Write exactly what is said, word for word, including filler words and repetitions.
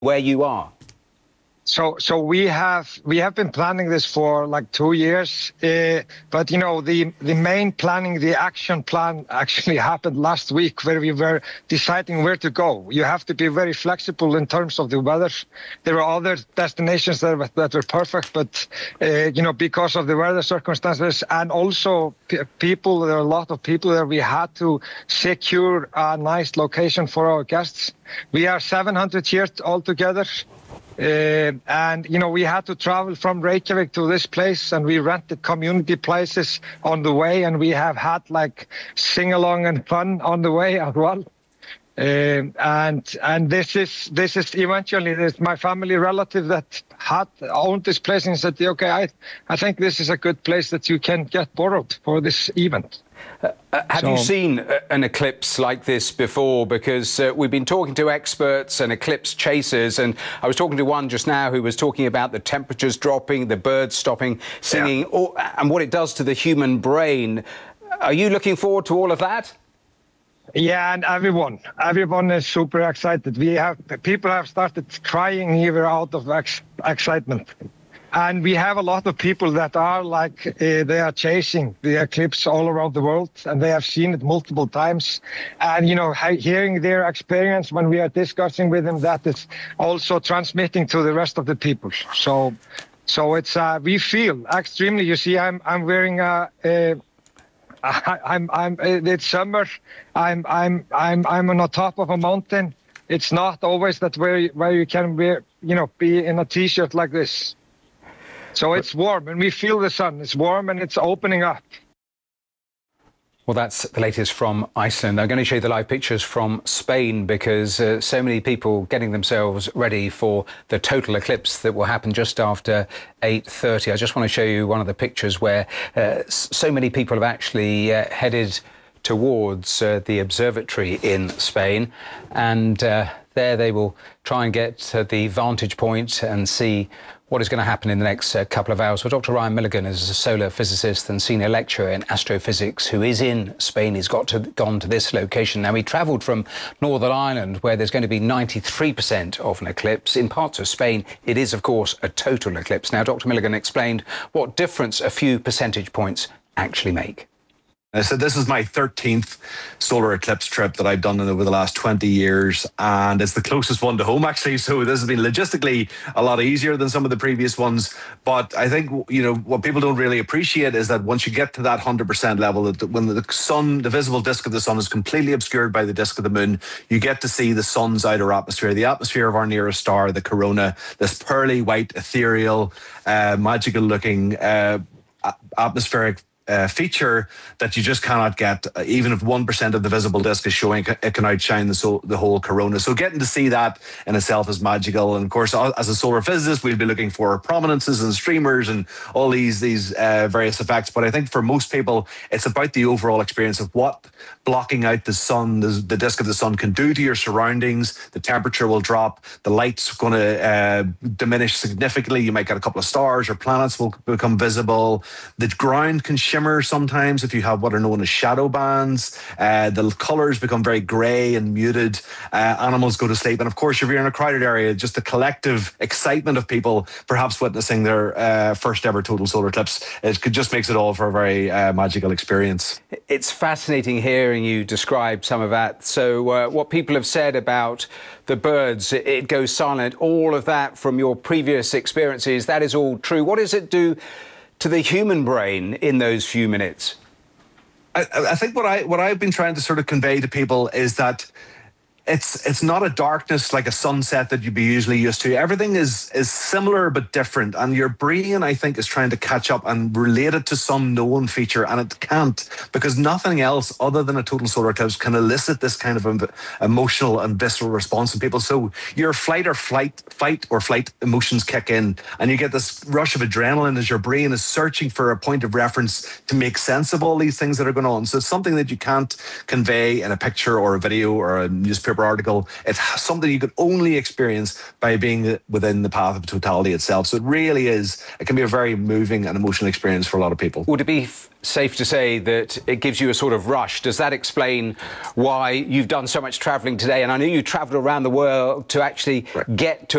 where you are? So, so we have we have been planning this for like two years, uh, but you know the the main planning, the action plan actually happened last week, where we were deciding where to go. You have to be very flexible in terms of the weather. There are other destinations that were, that were perfect, but uh, you know because of the weather circumstances and also people, there are a lot of people there. We had to secure a nice location for our guests. We are seven hundred here altogether. Uh, and, you know, we had to travel from Reykjavik to this place, and we rented community places on the way, and we have had like sing-along and fun on the way as well. Uh, and and this is this is eventually this, my family relative that had owned this place and said, okay, I, I think this is a good place that you can get borrowed for this event. Uh, have so, you seen an eclipse like this before? Because uh, we've been talking to experts and eclipse chasers, and I was talking to one just now who was talking about the temperatures dropping, the birds stopping singing, yeah. or, and what it does to the human brain. Are you looking forward to all of that? Yeah, and everyone, everyone is super excited. We have people have started crying here out of ex excitement. And we have a lot of people that are like, uh, they are chasing the eclipse all around the world, and they have seen it multiple times. And, you know, hearing their experience when we are discussing with them, that is also transmitting to the rest of the people. So, so it's, uh, we feel extremely, you see, I'm, I'm wearing a, a I, I'm, I'm, it's summer. I'm, I'm, I'm, I'm on the top of a mountain. It's not always that where, where you can wear, you know, be in a t-shirt like this. So it's warm, and we feel the sun. It's warm, and it's opening up. Well, that's the latest from Iceland. I'm going to show you the live pictures from Spain, because uh, so many people getting themselves ready for the total eclipse that will happen just after eight thirty. I just want to show you one of the pictures where uh, so many people have actually uh, headed towards uh, the observatory in Spain, and uh, there they will try and get to the vantage point and see what is going to happen in the next uh, couple of hours. Well, Doctor Ryan Milligan is a solar physicist and senior lecturer in astrophysics who is in Spain. He's got to, gone to this location. Now, he travelled from Northern Ireland, where there's going to be ninety-three percent of an eclipse. In parts of Spain, it is, of course, a total eclipse. Now, Doctor Milligan explained what difference a few percentage points actually make. I said this is my thirteenth solar eclipse trip that I've done over the last twenty years, and it's the closest one to home, actually. So this has been logistically a lot easier than some of the previous ones. But I think, you know, what people don't really appreciate is that once you get to that one hundred percent level, that when the sun, the visible disk of the sun is completely obscured by the disk of the moon, you get to see the sun's outer atmosphere, the atmosphere of our nearest star, the corona, this pearly white, ethereal, uh, magical looking uh, atmospheric Uh, feature that you just cannot get, uh, even if one percent of the visible disk is showing. It can outshine the, so, the whole corona. So getting to see that in itself is magical. And of course, as a solar physicist, we'll be looking for prominences and streamers and all these these uh, various effects. But I think for most people, it's about the overall experience of what blocking out the sun, the, the disk of the sun, can do to your surroundings. The temperature will drop. The light's going to uh, diminish significantly. You might get a couple of stars or planets will become visible. The ground can shimmer sometimes if you have what are known as shadow bands. Uh, the colors become very gray and muted. Uh, animals go to sleep. And of course, if you're in a crowded area, just the collective excitement of people perhaps witnessing their uh, first ever total solar eclipse, it could just makes it all for a very uh, magical experience. It's fascinating hearing you describe some of that. So uh, what people have said about the birds, it, it goes silent, all of that from your previous experiences, that is all true. What does it do to the human brain in those few minutes? I, I think what I what I've been trying to sort of convey to people is that it's it's not a darkness like a sunset that you'd be usually used to. Everything is is similar but different, and your brain, I think, is trying to catch up and relate it to some known feature, and it can't, because nothing else other than a total solar eclipse can elicit this kind of emotional and visceral response in people. So your flight or flight, fight or flight emotions kick in, and you get this rush of adrenaline as your brain is searching for a point of reference to make sense of all these things that are going on. So it's something that you can't convey in a picture or a video or a newspaper article. It's something you could only experience by being within the path of totality itself. So it really is, it can be a very moving and emotional experience for a lot of people. Would it be safe to say that it gives you a sort of rush? Does that explain why you've done so much travelling today? And I know you travelled around the world to actually right. get to